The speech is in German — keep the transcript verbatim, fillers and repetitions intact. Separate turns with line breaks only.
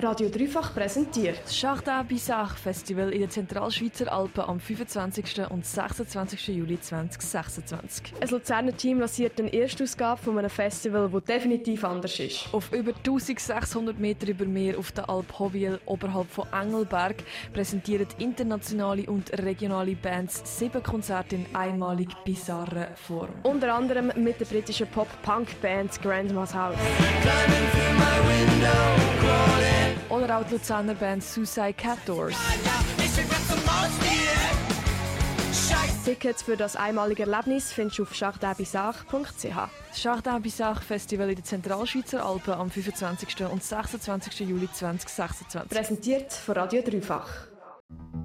Radio Dreifach präsentiert
das Jardin Bizarre Festival in den Zentralschweizer Alpen am fünfundzwanzigsten und sechsundzwanzigsten Juli zweitausendsechsundzwanzig.
Ein Luzerner Team lanciert eine Erstausgabe von einem Festival, das definitiv anders ist.
Auf über eintausendsechshundert Meter über Meer auf der Alp Hoviel oberhalb von Engelberg präsentieren internationale und regionale Bands sieben Konzerte in einmalig bizarrer Form.
Unter anderem mit der britischen Pop-Punk-Band Grandma's House.
Oder auch die Luzerner Band Suicide Cat Doors.
Tickets für das einmalige Erlebnis findest du auf jardin bizarre punkt c h.
Das Jardin Bizarre Festival in den Zentralschweizer Alpen am fünfundzwanzigsten und sechsundzwanzigsten Juli zweitausendsechsundzwanzig.
Präsentiert von Radio Dreifach.